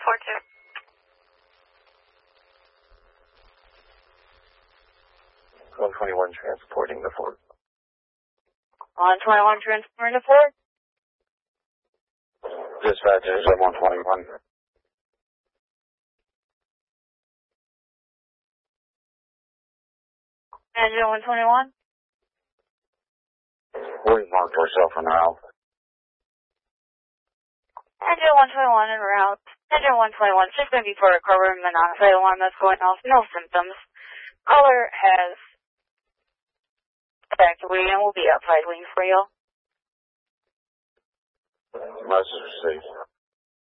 121 transporting the Ford. 121 transporting the Ford. Dispatch is 121. Engine 121. We've marked ourselves en route. Engine 121 en route. Engine 121, just going to be for a carbon monoxide alarm that's going off. No symptoms. Caller has evacuated and will be outside waiting for you. Message received.